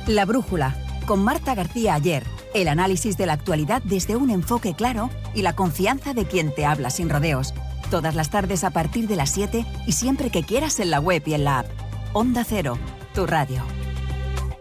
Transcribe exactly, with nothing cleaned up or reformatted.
La Brújula, con Marta García Ayer. El análisis de la actualidad desde un enfoque claro y la confianza de quien te habla sin rodeos. Todas las tardes a partir de las siete y siempre que quieras en la web y en la app. Onda Cero, tu radio.